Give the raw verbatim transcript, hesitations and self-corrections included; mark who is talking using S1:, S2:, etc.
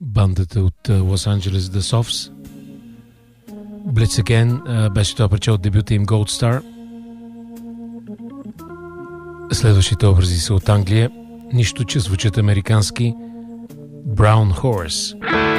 S1: бандата от Лос Анджелес The Softs. Blitz Again беше това парче от дебюта им Gold Star. Следващите образи са от Англия. Нищо, че звучат американски. Brown Horse.